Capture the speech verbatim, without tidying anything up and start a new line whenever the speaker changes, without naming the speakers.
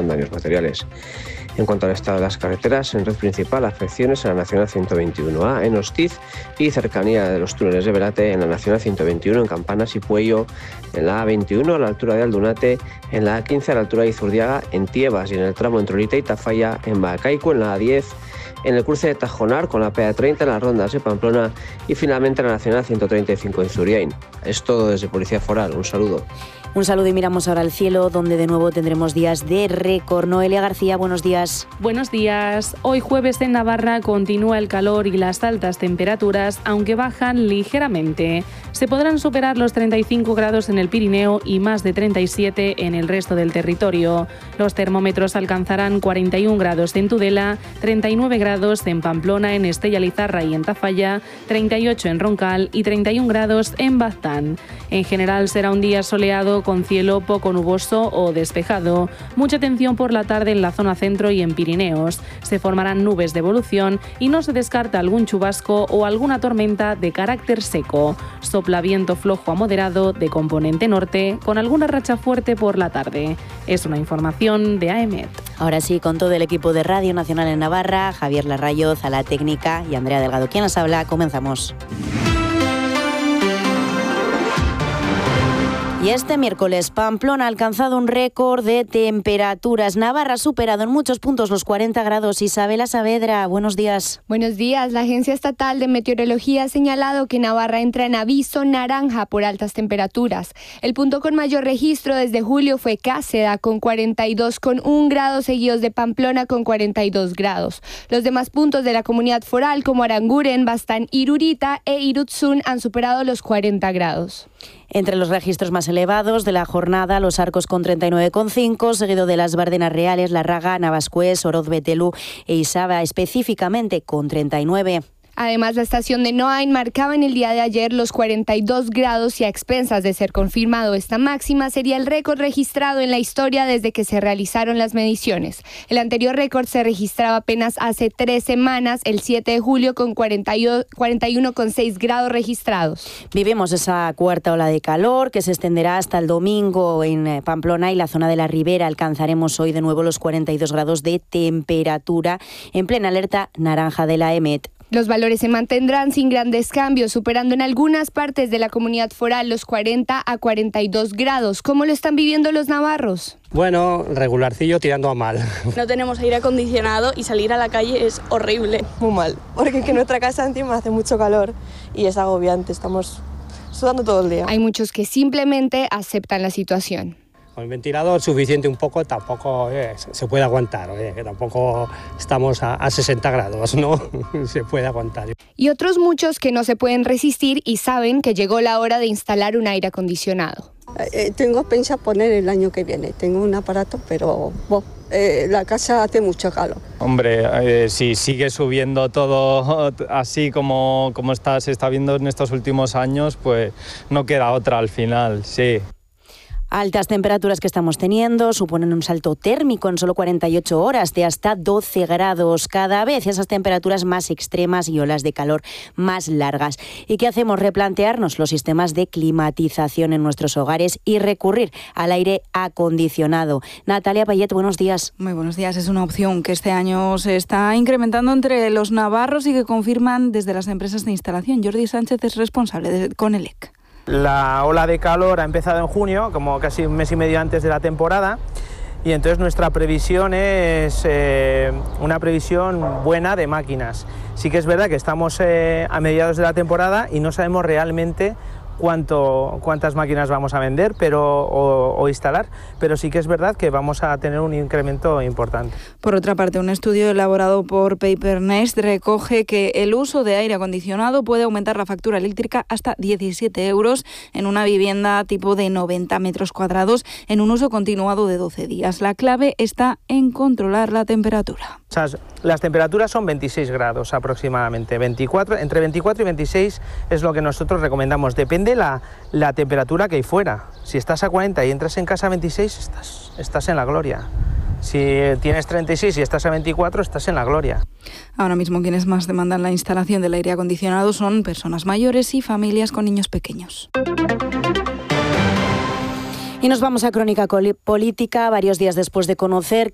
con daños materiales. En cuanto al estado de las carreteras, en red principal, afecciones en la Nacional ciento veintiuno A, en Hostiz y cercanía de los túneles de Verate, en la Nacional ciento veintiuno, en Campanas y Puello, en la A veintiuno, a la altura de Aldunate, en la A quince, a la altura de Izurdiaga, en Tiebas y en el tramo entre Orita y Tafalla, en Bacaico, en la A diez, en el cruce de Tajonar con la P A treinta, en las rondas de Pamplona y finalmente en la Nacional ciento treinta y cinco en Zuriain. Es todo desde Policía Foral. Un saludo.
Un saludo y miramos ahora al cielo, donde de nuevo tendremos días de récord. Noelia García, buenos días.
Buenos días. Hoy jueves en Navarra continúa el calor y las altas temperaturas, aunque bajan ligeramente. Se podrán superar los treinta y cinco grados en el Pirineo y más de treinta y siete en el resto del territorio. Los termómetros alcanzarán cuarenta y un grados en Tudela, treinta y nueve grados en Pamplona, en Estella Lizarra y en Tafalla, treinta y ocho en Roncal y treinta y un grados en Baztán. En general será un día soleado con cielo poco nuboso o despejado. Mucha atención por la tarde en la zona centro y en Pirineos. Se formarán nubes de evolución y no se descarta algún chubasco o alguna tormenta de carácter seco. Sopla viento flojo a moderado de componente norte con alguna racha fuerte por la tarde. Es una información de A E M E T.
Ahora sí, con todo el equipo de Radio Nacional en Navarra, Javier Larrayoz a la técnica y Andrea Delgado quien nos habla, comenzamos. Y este miércoles, Pamplona ha alcanzado un récord de temperaturas. Navarra ha superado en muchos puntos los cuarenta grados. Isabela Saavedra, buenos días.
Buenos días. La Agencia Estatal de Meteorología ha señalado que Navarra entra en aviso naranja por altas temperaturas. El punto con mayor registro desde julio fue Cáseda, con cuarenta y dos coma uno grados, seguidos de Pamplona con cuarenta y dos grados. Los demás puntos de la comunidad foral, como Aranguren, Baztán, Irurita e Irutzun, han superado los cuarenta grados.
Entre los registros más elevados de la jornada, Los Arcos con treinta y nueve coma cinco, seguido de las Bardenas Reales, Larraga, Navascués, Oroz, Betelú e Isaba, específicamente con treinta y nueve.
Además, la estación de Noain marcaba en el día de ayer los cuarenta y dos grados y a expensas de ser confirmado esta máxima sería el récord registrado en la historia desde que se realizaron las mediciones. El anterior récord se registraba apenas hace tres semanas, el siete de julio, con cuarenta y uno coma seis grados registrados.
Vivimos esa cuarta ola de calor que se extenderá hasta el domingo en Pamplona y la zona de la Ribera. Alcanzaremos hoy de nuevo los cuarenta y dos grados de temperatura en plena alerta naranja de la A E M E T.
Los valores se mantendrán sin grandes cambios, superando en algunas partes de la comunidad foral los cuarenta a cuarenta y dos grados. ¿Cómo lo están viviendo los navarros?
Bueno, regularcillo tirando a mal.
No tenemos aire acondicionado y salir a la calle es horrible.
Muy mal, porque en nuestra casa encima hace mucho calor y es agobiante, estamos sudando todo el día.
Hay muchos que simplemente aceptan la situación.
Con el ventilador suficiente un poco, tampoco eh, se puede aguantar, eh, que tampoco estamos a, a sesenta grados, ¿no? Se puede aguantar.
Y otros muchos que no se pueden resistir y saben que llegó la hora de instalar un aire acondicionado.
Eh, tengo pensado poner el año que viene, tengo un aparato, pero bueno, eh, la casa hace mucho calor.
Hombre, eh, si sigue subiendo todo así como, como está, se está viendo en estos últimos años, pues no queda otra al final, sí.
Altas temperaturas que estamos teniendo suponen un salto térmico en solo cuarenta y ocho horas de hasta doce grados. Cada vez esas temperaturas más extremas y olas de calor más largas. ¿Y qué hacemos? Replantearnos los sistemas de climatización en nuestros hogares y recurrir al aire acondicionado. Natalia Payet, buenos días.
Muy buenos días. Es una opción que este año se está incrementando entre los navarros y que confirman desde las empresas de instalación. Jordi Sánchez es responsable de Conelec.
La ola de calor ha empezado en junio, como casi un mes y medio antes de la temporada, y entonces nuestra previsión es eh, una previsión buena de máquinas. Sí que es verdad que estamos eh, a mediados de la temporada y no sabemos realmente cuánto, cuántas máquinas vamos a vender pero, o, o instalar, pero sí que es verdad que vamos a tener un incremento importante.
Por otra parte, un estudio elaborado por Papernest recoge que el uso de aire acondicionado puede aumentar la factura eléctrica hasta diecisiete euros en una vivienda tipo de noventa metros cuadrados en un uso continuado de doce días. La clave está en controlar la temperatura.
O sea, las temperaturas son veintiséis grados aproximadamente, veinticuatro, entre veinticuatro y veintiséis es lo que nosotros recomendamos. Depende la, la temperatura que hay fuera. Si estás a cuarenta y entras en casa a veintiséis, estás, estás en la gloria. Si tienes treinta y seis y estás a veinticuatro, estás en la gloria.
Ahora mismo quienes más demandan la instalación del aire acondicionado son personas mayores y familias con niños pequeños.
Y nos vamos a Crónica Política, varios días después de conocer